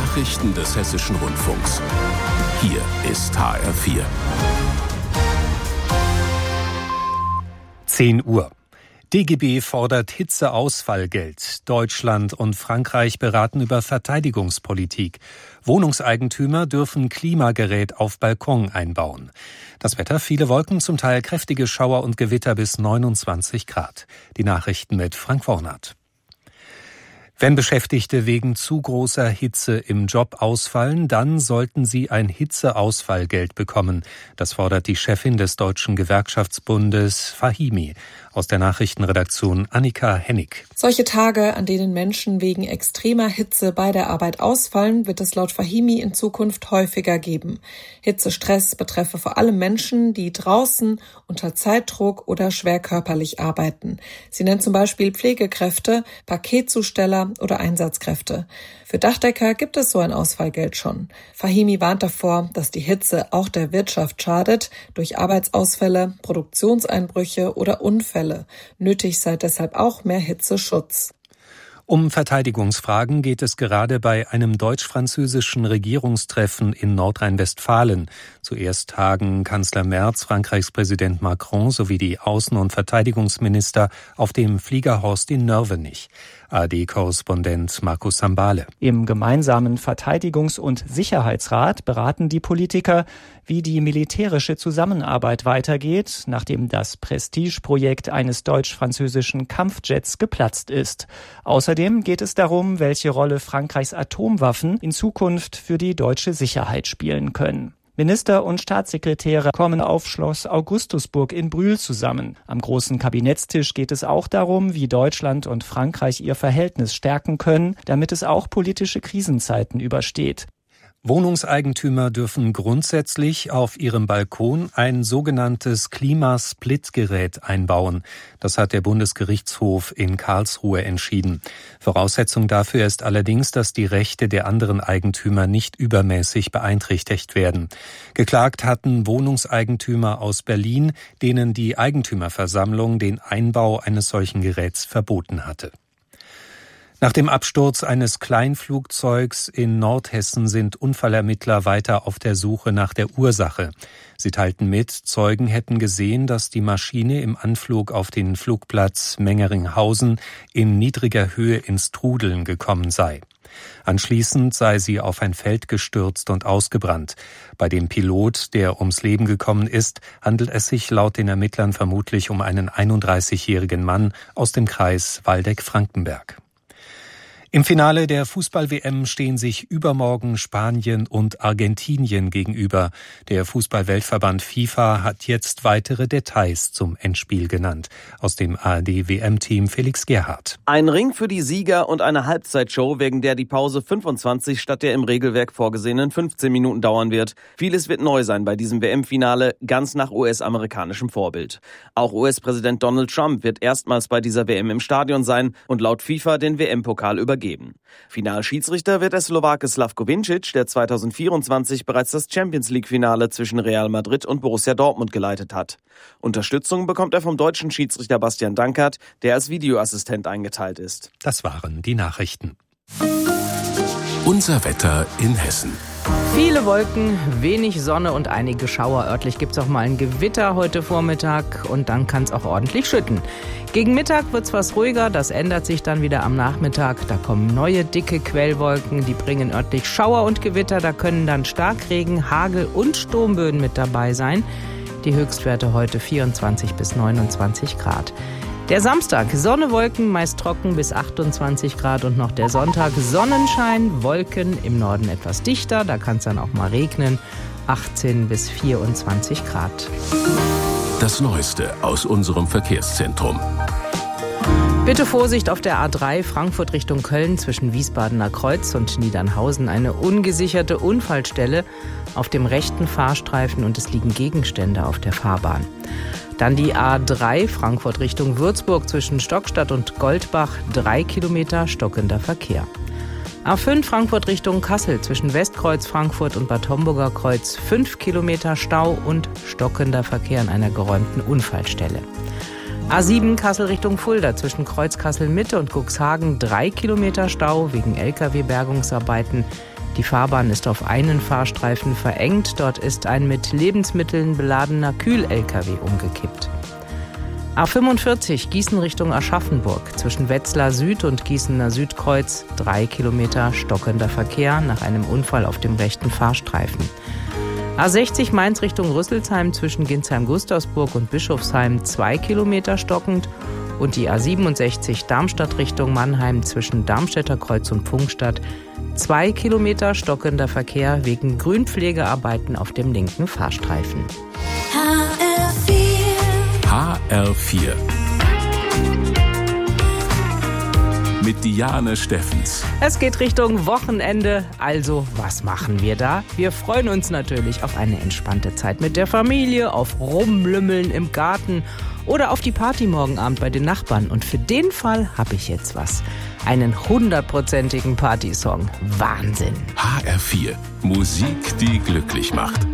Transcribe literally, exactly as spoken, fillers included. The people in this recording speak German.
Nachrichten des Hessischen Rundfunks. Hier ist H R vier. zehn Uhr. D G B fordert Hitzeausfallgeld. Deutschland und Frankreich beraten über Verteidigungspolitik. Wohnungseigentümer dürfen Klimagerät auf Balkon einbauen. Das Wetter, viele Wolken, zum Teil kräftige Schauer und Gewitter bis neunundzwanzig Grad. Die Nachrichten mit Frank Wornath. Wenn Beschäftigte wegen zu großer Hitze im Job ausfallen, dann sollten sie ein Hitzeausfallgeld bekommen. Das fordert die Chefin des Deutschen Gewerkschaftsbundes Fahimi. Aus der Nachrichtenredaktion Annika Hennig. Solche Tage, an denen Menschen wegen extremer Hitze bei der Arbeit ausfallen, wird es laut Fahimi in Zukunft häufiger geben. Hitzestress betreffe vor allem Menschen, die draußen unter Zeitdruck oder schwer körperlich arbeiten. Sie nennt zum Beispiel Pflegekräfte, Paketzusteller oder Einsatzkräfte. Für Dachdecker gibt es so ein Ausfallgeld schon. Fahimi warnt davor, dass die Hitze auch der Wirtschaft schadet, durch Arbeitsausfälle, Produktionseinbrüche oder Unfälle. Nötig sei deshalb auch mehr Hitzeschutz. Um Verteidigungsfragen geht es gerade bei einem deutsch-französischen Regierungstreffen in Nordrhein-Westfalen. Zuerst tagen Kanzler Merz, Frankreichs Präsident Macron sowie die Außen- und Verteidigungsminister auf dem Fliegerhorst in Nörvenich. A R D-Korrespondent Markus Sambale. Im gemeinsamen Verteidigungs- und Sicherheitsrat beraten die Politiker, wie die militärische Zusammenarbeit weitergeht, nachdem das Prestigeprojekt eines deutsch-französischen Kampfjets geplatzt ist. Außerdem geht es darum, welche Rolle Frankreichs Atomwaffen in Zukunft für die deutsche Sicherheit spielen können. Minister und Staatssekretäre kommen auf Schloss Augustusburg in Brühl zusammen. Am großen Kabinettstisch geht es auch darum, wie Deutschland und Frankreich ihr Verhältnis stärken können, damit es auch politische Krisenzeiten übersteht. Wohnungseigentümer dürfen grundsätzlich auf ihrem Balkon ein sogenanntes Klimasplitgerät einbauen. Das hat der Bundesgerichtshof in Karlsruhe entschieden. Voraussetzung dafür ist allerdings, dass die Rechte der anderen Eigentümer nicht übermäßig beeinträchtigt werden. Geklagt hatten Wohnungseigentümer aus Berlin, denen die Eigentümerversammlung den Einbau eines solchen Geräts verboten hatte. Nach dem Absturz eines Kleinflugzeugs in Nordhessen sind Unfallermittler weiter auf der Suche nach der Ursache. Sie teilten mit, Zeugen hätten gesehen, dass die Maschine im Anflug auf den Flugplatz Mengeringhausen in niedriger Höhe ins Trudeln gekommen sei. Anschließend sei sie auf ein Feld gestürzt und ausgebrannt. Bei dem Pilot, der ums Leben gekommen ist, handelt es sich laut den Ermittlern vermutlich um einen einunddreißigjährigen Mann aus dem Kreis Waldeck-Frankenberg. Im Finale der Fußball-W M stehen sich übermorgen Spanien und Argentinien gegenüber. Der Fußball-Weltverband FIFA hat jetzt weitere Details zum Endspiel genannt. Aus dem A R D-W M-Team Felix Gerhardt. Ein Ring für die Sieger und eine Halbzeitshow, wegen der die Pause fünfundzwanzig statt der im Regelwerk vorgesehenen fünfzehn Minuten dauern wird. Vieles wird neu sein bei diesem W M-Finale, ganz nach U S-amerikanischem Vorbild. Auch U S-Präsident Donald Trump wird erstmals bei dieser W M im Stadion sein und laut FIFA den W M-Pokal übergeben. Geben. Finalschiedsrichter wird der Slowake Slavko Vincic, der zweitausendvierundzwanzig bereits das Champions-League-Finale zwischen Real Madrid und Borussia Dortmund geleitet hat. Unterstützung bekommt er vom deutschen Schiedsrichter Bastian Dankert, der als Videoassistent eingeteilt ist. Das waren die Nachrichten. Unser Wetter in Hessen. Viele Wolken, wenig Sonne und einige Schauer. Örtlich gibt es auch mal ein Gewitter heute Vormittag und dann kann es auch ordentlich schütten. Gegen Mittag wird es was ruhiger, das ändert sich dann wieder am Nachmittag. Da kommen neue dicke Quellwolken, die bringen örtlich Schauer und Gewitter. Da können dann Starkregen, Hagel und Sturmböen mit dabei sein. Die Höchstwerte heute vierundzwanzig bis neunundzwanzig Grad. Der Samstag, Sonne, Wolken, meist trocken bis achtundzwanzig Grad und noch der Sonntag, Sonnenschein, Wolken, im Norden etwas dichter, da kann es dann auch mal regnen, achtzehn bis vierundzwanzig Grad. Das Neueste aus unserem Verkehrszentrum. Bitte Vorsicht auf der A drei Frankfurt Richtung Köln zwischen Wiesbadener Kreuz und Niedernhausen. Eine ungesicherte Unfallstelle auf dem rechten Fahrstreifen und es liegen Gegenstände auf der Fahrbahn. Dann die A drei Frankfurt Richtung Würzburg zwischen Stockstadt und Goldbach, drei Kilometer stockender Verkehr. A fünf Frankfurt Richtung Kassel zwischen Westkreuz Frankfurt und Bad Homburger Kreuz, fünf Kilometer Stau und stockender Verkehr an einer geräumten Unfallstelle. A sieben Kassel Richtung Fulda zwischen Kreuz Kassel Mitte und Cuxhagen, drei Kilometer Stau wegen L K W-Bergungsarbeiten. Die Fahrbahn ist auf einen Fahrstreifen verengt. Dort ist ein mit Lebensmitteln beladener Kühl-L K W umgekippt. A fünfundvierzig Gießen Richtung Aschaffenburg. Zwischen Wetzlar Süd und Gießener Südkreuz drei Kilometer stockender Verkehr nach einem Unfall auf dem rechten Fahrstreifen. A sechzig Mainz Richtung Rüsselsheim zwischen Ginsheim-Gustavsburg und Bischofsheim zwei Kilometer stockend. Und die A siebenundsechzig Darmstadt Richtung Mannheim zwischen Darmstädter Kreuz und Pfungstadt zwei Kilometer stockender Verkehr wegen Grünpflegearbeiten auf dem linken Fahrstreifen. H R vier mit Diane Steffens. Es geht Richtung Wochenende, also was machen wir da? Wir freuen uns natürlich auf eine entspannte Zeit mit der Familie, auf Rumlümmeln im Garten oder auf die Party morgen Abend bei den Nachbarn. Und für den Fall habe ich jetzt was. Einen hundertprozentigen Partysong. Wahnsinn. H R vier. Musik, die glücklich macht.